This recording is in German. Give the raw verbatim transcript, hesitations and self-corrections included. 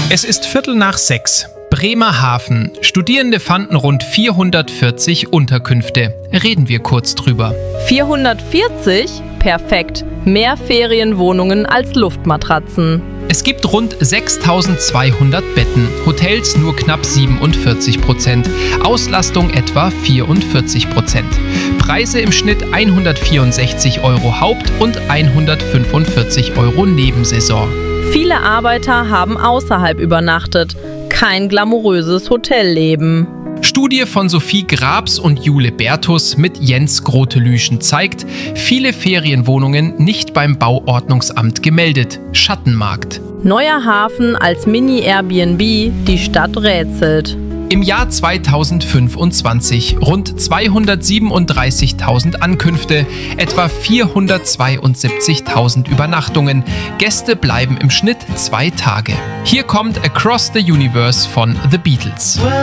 Es ist Viertel nach sechs. Bremerhaven. Studierende fanden rund vierhundertvierzig Unterkünfte. Reden wir kurz drüber. vierhundertvierzig? Perfekt. Mehr Ferienwohnungen als Luftmatratzen. Es gibt rund sechstausendzweihundert Betten, Hotels nur knapp siebenundvierzig Prozent, Auslastung etwa vierundvierzig Prozent. Preise im Schnitt hundertvierundsechzig Euro Haupt- und hundertfünfundvierzig Euro Nebensaison. Viele Arbeiter haben außerhalb übernachtet. Kein glamouröses Hotelleben. Studie von Sophie Grabs und Jule Bertus mit Jens Grotelüschen zeigt, viele Ferienwohnungen nicht beim Bauordnungsamt gemeldet. Schattenmarkt. Neuer Hafen als Mini-Airbnb, die Stadt rätselt. Im Jahr zweitausendfünfundzwanzig rund zweihundertsiebenunddreißigtausend Ankünfte, etwa vierhundertzweiundsiebzigtausend Übernachtungen. Gäste bleiben im Schnitt zwei Tage. Hier kommt Across the Universe von The Beatles.